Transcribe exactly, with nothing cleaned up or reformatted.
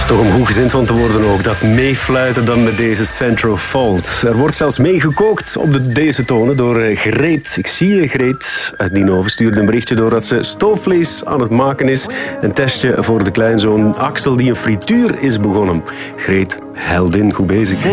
Toch om goed gezind van te worden ook. Dat meefluiten dan met deze Central Fault. Er wordt zelfs meegekookt op de, deze tonen door Greet. Ik zie je, Greet. Uit Nienhoven stuurde een berichtje door dat ze stoofvlees aan het maken is. Een testje voor de kleinzoon Axel die een frituur is begonnen. Greet, heldin, goed bezig.